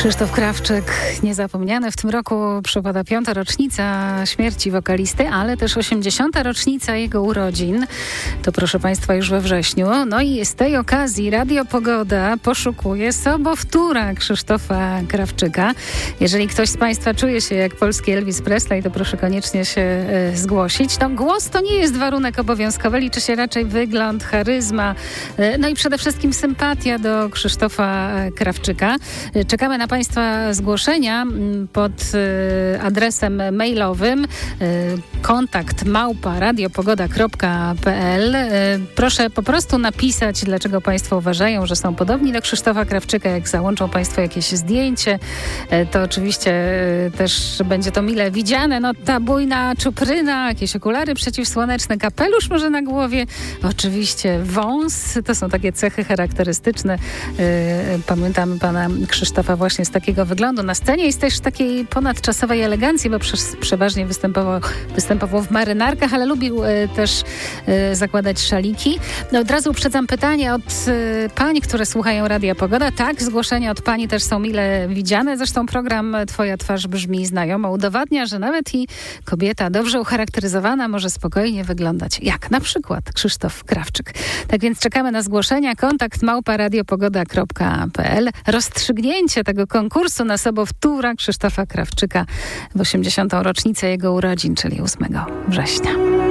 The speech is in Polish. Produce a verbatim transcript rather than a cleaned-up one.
Krzysztof Krawczyk, niezapomniany. W tym roku przypada piąta rocznica śmierci wokalisty, ale też osiemdziesiąta rocznica jego urodzin. To proszę Państwa już we wrześniu. No i z tej okazji Radio Pogoda poszukuje sobowtóra Krzysztofa Krawczyka. Jeżeli ktoś z Państwa czuje się jak polski Elvis Presley, to proszę koniecznie się e, zgłosić. No, głos to nie jest warunek obowiązkowy, liczy się raczej wygląd, charyzma, e, no i przede wszystkim sympatia do Krzysztofa Krawczyka. E, czekamy na Państwa zgłoszenia pod y, adresem mailowym y, kontakt małpa radiopogoda kropka p l. Y, proszę po prostu napisać, dlaczego Państwo uważają, że są podobni do Krzysztofa Krawczyka. Jak załączą Państwo jakieś zdjęcie, y, to oczywiście y, też będzie to mile widziane. No, ta bujna czupryna, jakieś okulary przeciwsłoneczne, kapelusz może na głowie, oczywiście wąs. To są takie cechy charakterystyczne. Y, pamiętamy pana Krzysztofa właśnie z takiego wyglądu. Na scenie jest też takiej ponadczasowej elegancji, bo przez, przeważnie występował, występował w marynarkach, ale lubił e, też e, zakładać szaliki. No, od razu uprzedzam pytanie od e, pań, które słuchają Radia Pogoda. Tak, zgłoszenia od pani też są mile widziane. Zresztą program Twoja twarz brzmi znajomo udowadnia, że nawet i kobieta dobrze ucharakteryzowana może spokojnie wyglądać jak na przykład Krzysztof Krawczyk. Tak więc czekamy na zgłoszenia. Kontakt małpa radiopogoda kropka p l. Rozstrzygnięcie tego konkursu na sobowtóra Krzysztofa Krawczyka w osiemdziesiątą rocznicę jego urodzin, czyli ósmego września.